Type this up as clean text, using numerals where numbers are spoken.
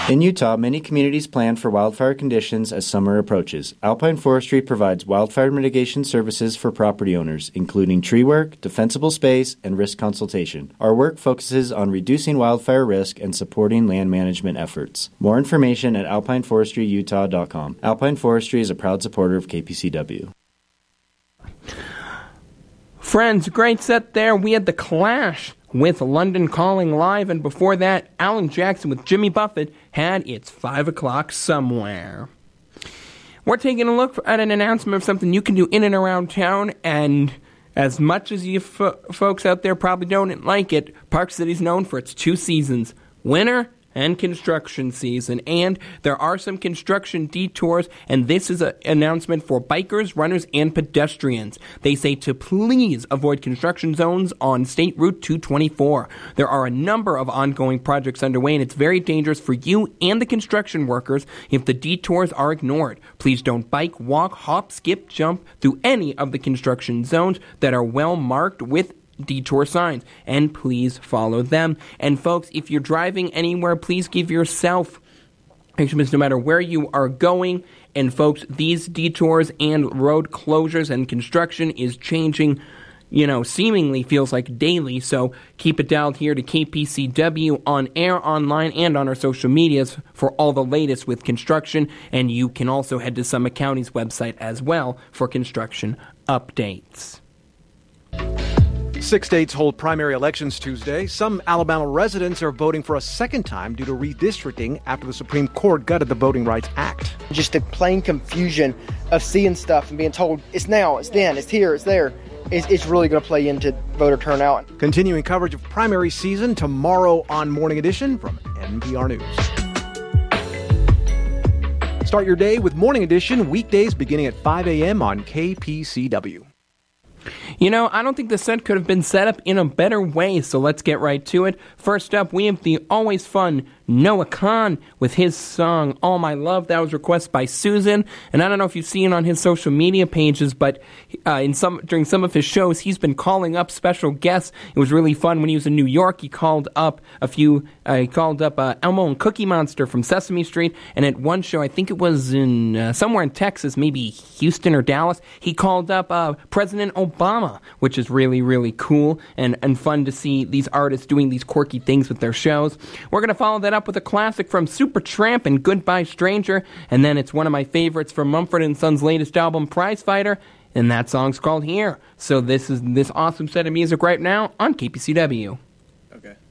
In Utah, many communities plan for wildfire conditions as summer approaches. Alpine Forestry provides wildfire mitigation services for property owners, including tree work, defensible space, and risk consultation. Our work focuses on reducing wildfire risk and supporting land management efforts. More information at alpineforestryutah.com. Alpine Forestry is a proud supporter of KPCW. Friends, great set there. We had The Clash with London Calling Live, and before that, Alan Jackson with Jimmy Buffett had It's 5 o'clock somewhere. We're taking a look at an announcement of something you can do in and around town, and as much as you folks out there probably don't like it, Park City's known for its two seasons, winter and construction season, and there are some construction detours, and this is an announcement for bikers, runners, and pedestrians. They say to please avoid construction zones on State Route 224. There are a number of ongoing projects underway, and it's very dangerous for you and the construction workers if the detours are ignored. Please don't bike, walk, hop, skip, jump through any of the construction zones that are well marked with detour signs, and please follow them. And folks, if you're driving anywhere, please give yourself no matter where you are going. And folks, these detours and road closures and construction is changing, seemingly feels like daily. So keep it dialed here to KPCW on air, online, and on our social medias for all the latest with construction. And you can also head to Summit County's website as well for construction updates. 6 states hold primary elections Tuesday. Some Alabama residents are voting for a second time due to redistricting after the Supreme Court gutted the Voting Rights Act. Just the plain confusion of seeing stuff and being told it's now, it's then, it's here, it's there. It's really going to play into voter turnout. Continuing coverage of primary season tomorrow on Morning Edition from NPR News. Start your day with Morning Edition weekdays beginning at 5 a.m. on KPCW. I don't think the set could have been set up in a better way, so let's get right to it. First up, we have the always fun Noah Kahan with his song, All My Love. That was requested by Susan, and I don't know if you've seen on his social media pages, but during some of his shows, he's been calling up special guests. It was really fun when he was in New York. He called up Elmo and Cookie Monster from Sesame Street, and at one show, I think it was in somewhere in Texas, maybe Houston or Dallas, he called up President Obama, which is really, really cool and fun to see these artists doing these quirky things with their shows. We're going to follow that up with a classic from Supertramp and Goodbye Stranger, and then it's one of my favorites from Mumford & Sons' latest album, Prize Fighter, and that song's called Here. So this is this awesome set of music right now on KPCW. Okay.